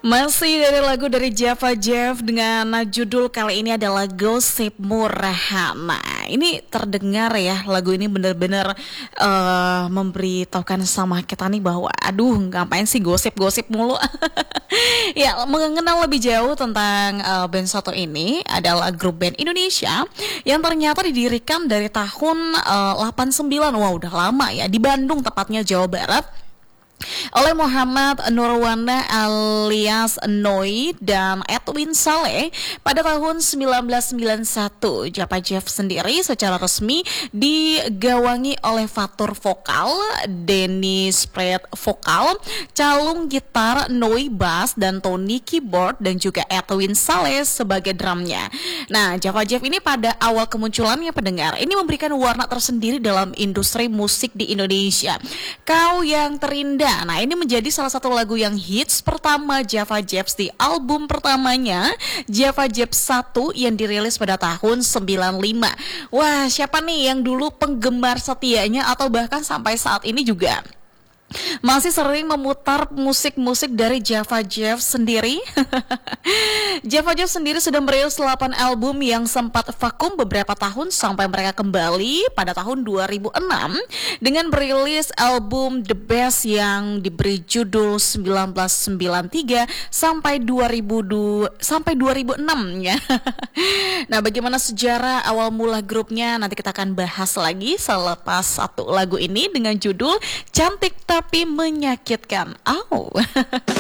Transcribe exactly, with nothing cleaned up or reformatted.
Masih dari lagu dari Java Jeff dengan judul kali ini adalah Gosip Murahan. Nah, ini terdengar ya, lagu ini benar-benar uh, memberitahukan sama kita nih bahwa aduh ngapain sih gosip-gosip mulu. Ya, mengenal lebih jauh tentang uh, band satu ini adalah grup band Indonesia yang ternyata didirikan dari tahun uh, delapan puluh sembilan. Wah, udah lama ya, di Bandung tepatnya, Jawa Barat, oleh Muhammad Nurwana alias Noi dan Edwin Saleh pada tahun sembilan belas sembilan puluh satu. Java Jeff sendiri secara resmi digawangi oleh Fatur vokal, Denny Spread vokal, Calung gitar, Noi bass, dan Tony keyboard, dan juga Edwin Saleh sebagai drumnya. Nah, Java Jeff ini pada awal kemunculannya pendengar ini memberikan warna tersendiri dalam industri musik di Indonesia. Kau yang terindah. Nah, ini menjadi salah satu lagu yang hits pertama Java Jeff di album pertamanya, Java Jeff satu, yang dirilis pada tahun sembilan puluh lima. Wah, siapa nih yang dulu penggemar setianya atau bahkan sampai saat ini juga masih sering memutar musik-musik dari Java Jeff sendiri? Java Jeff sendiri sudah merilis delapan album yang sempat vakum beberapa tahun sampai mereka kembali pada tahun dua ribu enam dengan merilis album The Best yang diberi judul sembilan belas sembilan puluh tiga sampai dua ribu dua sampai dua ribu enam ya. Nah, bagaimana sejarah awal mula grupnya nanti kita akan bahas lagi selepas satu lagu ini dengan judul Cantik Tapi Menyakitkan. Oh.